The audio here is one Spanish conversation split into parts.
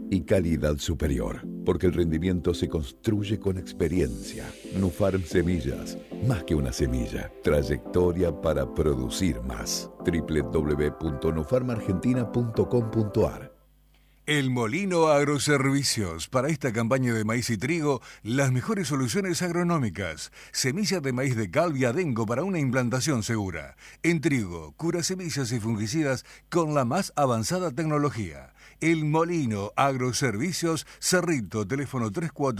y calidad superior, porque el rendimiento se construye con experiencia. Nufarm Semillas, más que una semilla, trayectoria para producir más. www.nufarmargentina.com.ar. El Molino Agroservicios. Para esta campaña de maíz y trigo, las mejores soluciones agronómicas. Semillas de maíz de cal y adengo para una implantación segura. En trigo, cura semillas y fungicidas con la más avanzada tecnología. El Molino Agroservicios, Cerrito, teléfono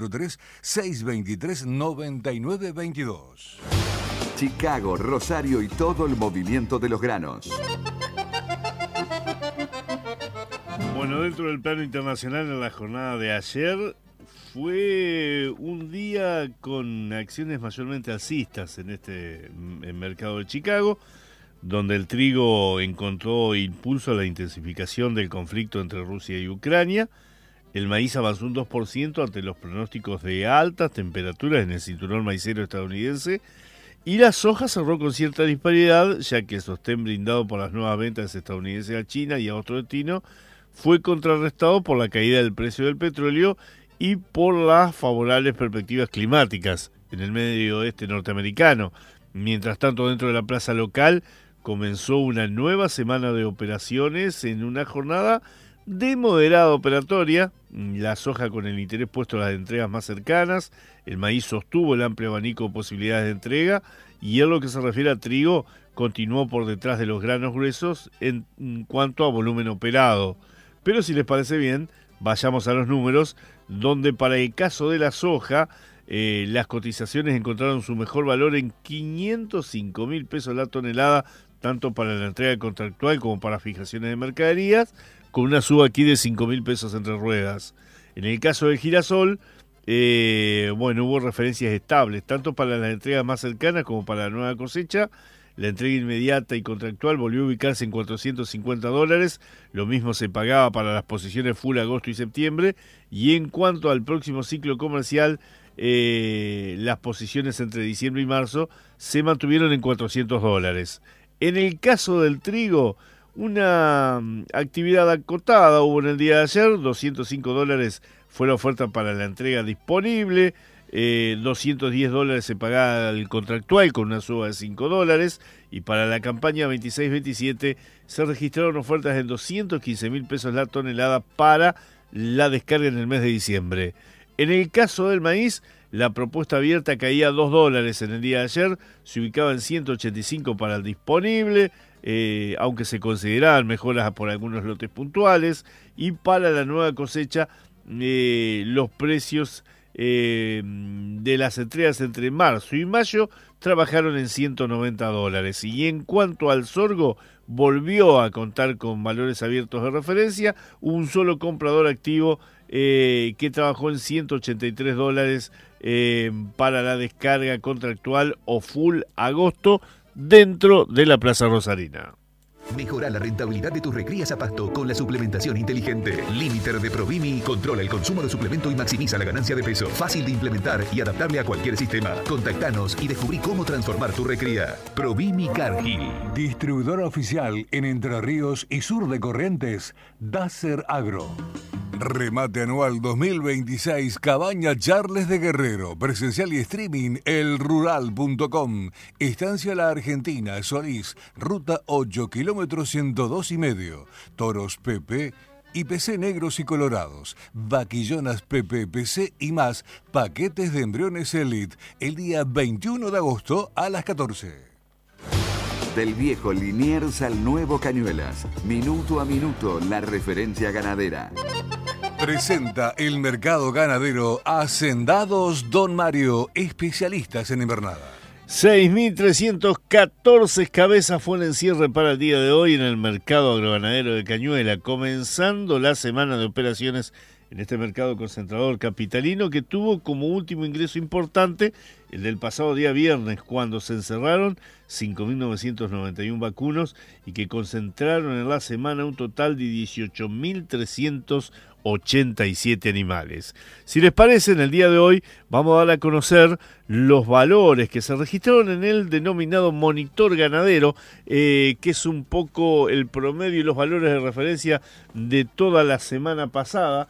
343-623-9922. Chicago, Rosario y todo el movimiento de los granos. Bueno, dentro del plano internacional, en la jornada de ayer fue un día con acciones mayormente alcistas en el mercado de Chicago, donde el trigo encontró impulso a la intensificación del conflicto entre Rusia y Ucrania. El maíz avanzó un 2% ante los pronósticos de altas temperaturas en el cinturón maicero estadounidense, y la soja cerró con cierta disparidad, ya que el sostén brindado por las nuevas ventas estadounidenses a China y a otro destino fue contrarrestado por la caída del precio del petróleo y por las favorables perspectivas climáticas en el medio oeste norteamericano. Mientras tanto, dentro de la plaza local comenzó una nueva semana de operaciones en una jornada de moderada operatoria. La soja con el interés puesto a las entregas más cercanas, el maíz sostuvo el amplio abanico de posibilidades de entrega, y en lo que se refiere a trigo continuó por detrás de los granos gruesos en cuanto a volumen operado. Pero si les parece bien, vayamos a los números, donde para el caso de la soja, las cotizaciones encontraron su mejor valor en 505 mil pesos la tonelada, tanto para la entrega contractual como para fijaciones de mercaderías, con una suba aquí de 5 mil pesos entre ruedas. En el caso del girasol, hubo referencias estables, tanto para las entregas más cercanas como para la nueva cosecha. La entrega inmediata y contractual volvió a ubicarse en $450, lo mismo se pagaba para las posiciones full agosto y septiembre, y en cuanto al próximo ciclo comercial, las posiciones entre diciembre y marzo se mantuvieron en $400. En el caso del trigo, una actividad acotada hubo en el día de ayer. $205 fue la oferta para la entrega disponible, $210 se pagaba el contractual con una suba de $5, y para la campaña 26-27 se registraron ofertas en 215 mil pesos la tonelada para la descarga en el mes de diciembre. En el caso del maíz, la propuesta abierta caía $2 en el día de ayer, se ubicaba en 185 para el disponible, aunque se consideraban mejoras por algunos lotes puntuales, y para la nueva cosecha los precios de las entregas entre marzo y mayo trabajaron en $190. Y en cuanto al sorgo, volvió a contar con valores abiertos de referencia, un solo comprador activo que trabajó en $183 para la descarga contractual o full agosto dentro de la Plaza Rosarina. Mejora la rentabilidad de tus recrías a pasto con la suplementación inteligente. Limiter de Provimi controla el consumo de suplemento y maximiza la ganancia de peso. Fácil de implementar y adaptable a cualquier sistema. Contactanos y descubrí cómo transformar tu recría. Provimi Cargill. Distribuidora oficial en Entre Ríos y sur de Corrientes, Dacer Agro. Remate anual 2026, Cabaña Charles de Guerrero, presencial y streaming, elrural.com. Estancia La Argentina, Solís, ruta 8, kilómetro 102,5. Toros PP, IPC negros y colorados, vaquillonas PPPC y más, paquetes de embriones Elite, el día 21 de agosto a las 14. Del viejo Liniers al nuevo Cañuelas, minuto a minuto, la referencia ganadera. Presenta el mercado ganadero Hacendados Don Mario, especialistas en invernada. 6.314 cabezas fue el encierre para el día de hoy en el mercado agroganadero de Cañuela, comenzando la semana de operaciones en este mercado concentrador capitalino, que tuvo como último ingreso importante el del pasado día viernes, cuando se encerraron 5.991 vacunos y que concentraron en la semana un total de 18.387 animales. Si les parece, en el día de hoy vamos a dar a conocer los valores que se registraron en el denominado monitor ganadero, que es un poco el promedio y los valores de referencia de toda la semana pasada.